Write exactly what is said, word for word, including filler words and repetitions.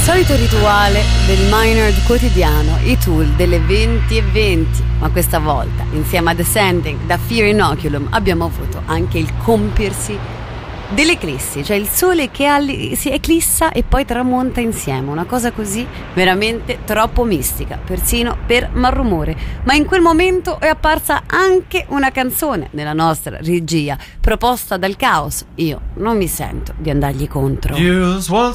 Solito rituale del Maynard quotidiano, i Tool delle venti e venti, ma questa volta insieme a Descending da Fear Inoculum abbiamo avuto anche il compiersi dell'eclissi, cioè il sole che alli- si eclissa e poi tramonta insieme, una cosa così veramente troppo mistica, persino per Malrumore. Ma in quel momento è apparsa anche una canzone nella nostra regia proposta dal Caos. Io non mi sento di andargli contro. Use one